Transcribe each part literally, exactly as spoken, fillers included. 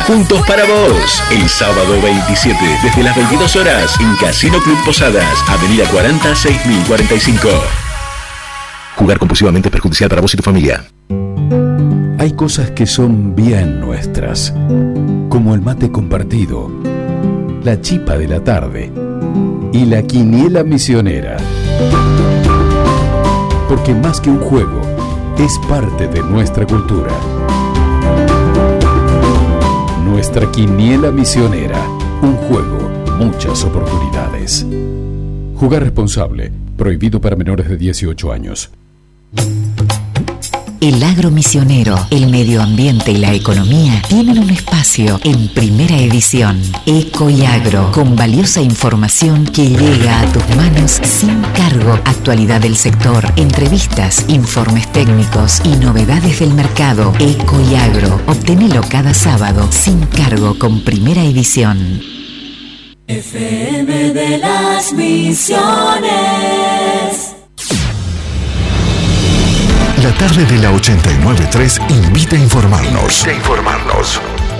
juntos para vos. El sábado veintisiete, desde las veintidós horas, en Casino Club Posadas, Avenida cuarenta, seis mil cuarenta y cinco. Jugar compulsivamente es perjudicial para vos y tu familia. Hay cosas que son bien nuestras, como el mate compartido, la chipa de la tarde y la quiniela misionera. Porque más que un juego, es parte de nuestra cultura. Nuestra quiniela misionera, un juego, muchas oportunidades. Jugar responsable, prohibido para menores de dieciocho años. El agro misionero, el medio ambiente y la economía tienen un espacio en Primera Edición. Eco y Agro, con valiosa información que llega a tus manos sin cargo. Actualidad del sector, entrevistas, informes técnicos y novedades del mercado. Eco y Agro, obténelo cada sábado sin cargo con Primera Edición. F M de las Misiones. La tarde de la ochenta y nueve punto tres invita a informarnos. Invita a informarnos.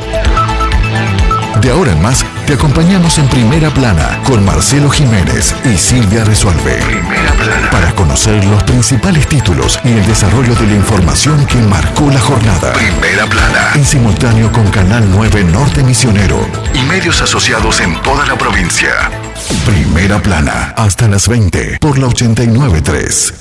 De ahora en más, te acompañamos en Primera Plana con Marcelo Jiménez y Silvia Resuelve. Primera Plana. Para conocer los principales títulos y el desarrollo de la información que marcó la jornada. Primera Plana. En simultáneo con Canal nueve Norte Misionero y medios asociados en toda la provincia. Primera Plana. Hasta las veinte por la ochenta y nueve punto tres.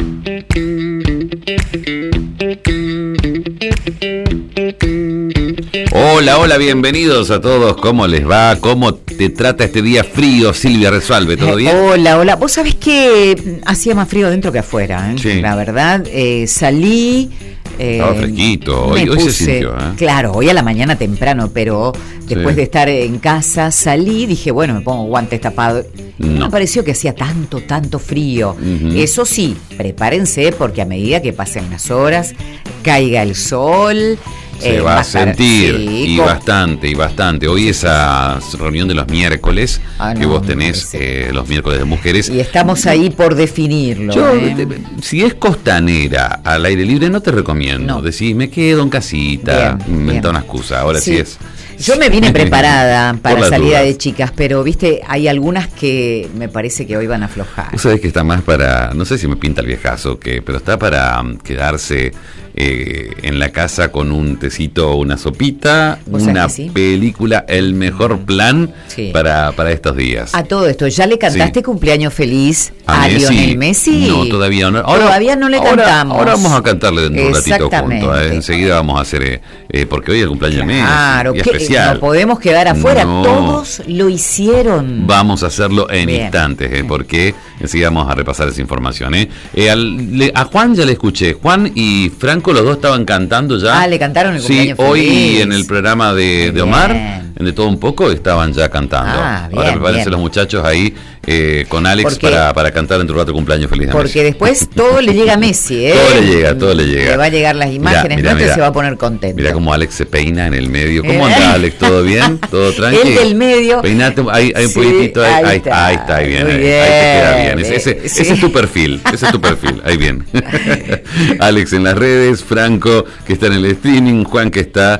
Hola, hola, bienvenidos a todos. ¿Cómo les va? ¿Cómo te trata este día frío, Silvia Resuelve? ¿Todo bien? Hola, hola. Vos sabés que hacía más frío dentro que afuera, ¿eh? Sí. La verdad, eh, salí... Eh, Estaba fresquito, hoy, hoy puse, se sintió, ¿eh? Claro, hoy a la mañana temprano, pero después Sí. de estar en casa salí, dije, bueno, me pongo guantes tapados. No. Me pareció que hacía tanto, tanto frío. Uh-huh. Eso sí, prepárense porque a medida que pasen las horas, caiga el sol... Se eh, va a estar, sentir, sí, y con... bastante, y bastante. Hoy esa reunión de los miércoles, ah, no, que vos tenés eh, los miércoles de mujeres. Y estamos ahí por definirlo. Yo, ¿eh? te, si es costanera, al aire libre, no te recomiendo. No. Decís, me quedo en casita, Bien, inventa bien. una excusa. Ahora sí, sí es... Yo me vine preparada Por para las salida dudas. de chicas, pero viste, hay algunas que me parece que hoy van a aflojar. Vos sabés que está más para, no sé si me pinta el viejazo o qué, pero está para um, quedarse eh, en la casa con un tecito o una sopita, ¿Vos sabés una que sí? película, el mejor plan Sí. para, para estos días. A todo esto, ¿ya le cantaste Sí. cumpleaños feliz A a, Messi. Lionel Messi? No, todavía no. Todavía no le ahora, cantamos. Ahora vamos a cantarle dentro de un ratito Exactamente. juntos. ¿eh? Enseguida vamos a hacer, eh, eh, porque hoy es el cumpleaños de Messi. Claro, y que especial. no podemos quedar afuera, No. todos lo hicieron. Vamos a hacerlo en Bien. instantes, eh, porque enseguida vamos a repasar esa información. Eh. Eh, al, le, a Juan ya le escuché. Juan y Franco, los dos estaban cantando ya. Ah, le cantaron el Sí, cumpleaños hoy feliz. en el programa de, de Bien. Omar, en De Todo Un Poco, estaban ya cantando. Ah, bien, Ahora me parecen bien. los muchachos ahí eh, con Alex Porque- para, para cantar en tu rato cumpleaños feliz de Porque Messi. después todo le llega a Messi, ¿eh? Todo le llega, todo le llega. Le va a llegar las imágenes, Mirá, mirá, nuestras y mirá. se va a poner contento. Mira cómo Alex se peina en el medio. ¿Cómo Eh. anda, Alex? ¿Todo bien? ¿Todo tranquilo? El del medio. Peinate, hay, hay un Sí, poquitito ahí. ahí Ahí, está. ahí está, ahí bien, Muy ahí, ahí te queda bien. bien. Ese, ese, Sí. ese es tu perfil, ese es tu perfil, ahí bien. Alex en las redes, Franco que está en el streaming, Juan que está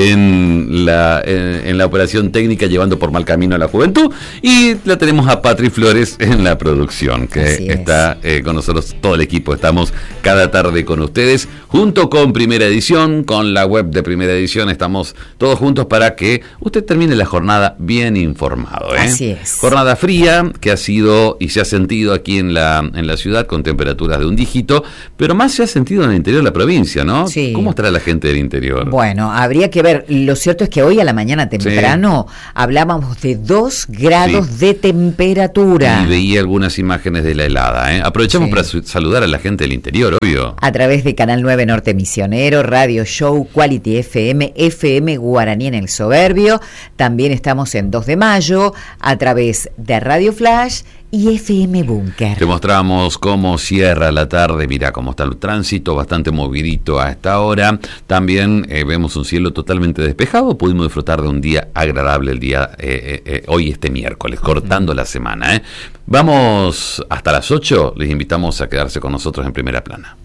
en la, en, en la operación técnica llevando por mal camino a la juventud, y la tenemos a Patri Flores en la producción, que Así es. está eh, con nosotros, todo el equipo, estamos cada tarde con ustedes, junto con Primera Edición, con la web de Primera Edición, estamos todos juntos para que usted termine la jornada bien informado, ¿eh? Así es. Jornada fría que ha sido y se ha sentido aquí en la, en la ciudad con temperaturas de un dígito, pero más se ha sentido en el interior de la provincia, ¿no? Sí. ¿Cómo estará la gente del interior? Bueno, habría que ver. Lo cierto es que hoy a la mañana temprano hablábamos de dos grados Sí. de temperatura. Y veía algunas imágenes de la helada, ¿eh? Aprovechamos Sí. para su- saludar a la gente del interior, obvio. A través de Canal nueve Norte Misionero, Radio Show, Quality F M, F M Guaraní en el Soberbio. También estamos en dos de mayo, a través de Radio Flash y F M Búnker. Te mostramos cómo cierra la tarde, mira cómo está el tránsito, bastante movidito a esta hora. También eh, vemos un cielo totalmente despejado, pudimos disfrutar de un día agradable el día, eh, eh, eh, hoy este miércoles, cortando la semana. ¿eh? Vamos hasta las ocho, les invitamos a quedarse con nosotros en Primera Plana.